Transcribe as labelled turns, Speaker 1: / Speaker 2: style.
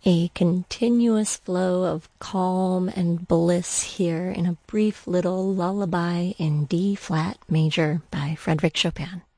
Speaker 1: A continuous flow of calm and bliss here in a brief little lullaby in D flat major by Frédéric Chopin.